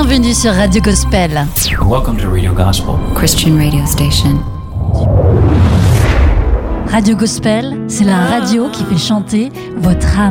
Bienvenue sur Radio Gospel. Welcome to Radio Gospel, Christian radio station. Radio Gospel, c'est la radio qui fait chanter votre âme.